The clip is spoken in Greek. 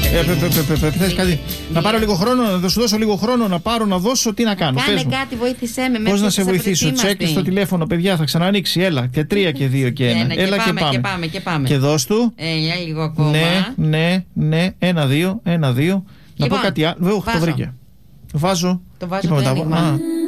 Θες κάτι? Να πάρω λίγο χρόνο, να σου δώσω λίγο χρόνο, να πάρω, να δώσω, τι να κάνω? Κάνε κάτι, βοήθησέ με. Πώς να σε βοηθήσω? Τσέκ στο τηλέφωνο, παιδιά, θα ξανανοίξει. Έλα, και 3 και 2 και 1. Έλα και πάμε. Και δώσ' του. Λίγο ακόμα. Ναι. 1-2. Να πω κάτι άλλο. Το βρήκε. Βάζω. Το βάζω το ένιγμα.